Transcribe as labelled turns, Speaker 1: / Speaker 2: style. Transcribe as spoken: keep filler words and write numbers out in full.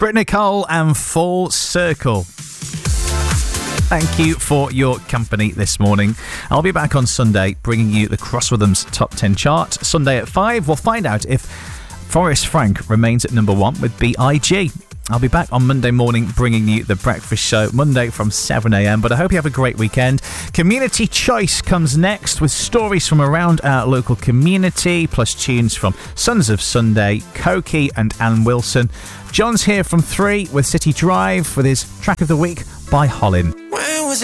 Speaker 1: Britt Nicole and Full Circle. Thank you for your company this morning. I'll be back on Sunday bringing you the Cross Rhythms Top ten chart. Sunday at five, we'll find out if Forrest Frank remains at number one with B I G. I'll be back on Monday morning bringing you The Breakfast Show, Monday from seven a.m. But I hope you have a great weekend. Community Choice comes next with stories from around our local community, plus tunes from Sons of Sunday, Koki and Ann Wilson. John's here from three with City Drive with his track of the week by Hollin.